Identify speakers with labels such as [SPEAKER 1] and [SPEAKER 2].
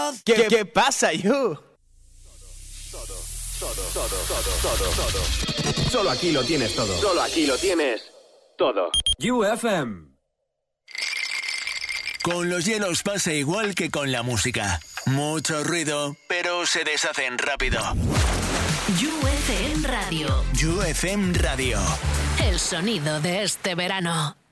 [SPEAKER 1] voz. ¿Qué pasa, you?
[SPEAKER 2] Todo. Solo aquí lo tienes todo.
[SPEAKER 3] Solo aquí lo tienes todo.
[SPEAKER 4] UFM.
[SPEAKER 5] Con los hielos pasa igual que con la música. Mucho ruido, pero se deshacen rápido.
[SPEAKER 6] UFM Radio.
[SPEAKER 5] UFM Radio.
[SPEAKER 6] El sonido de este verano.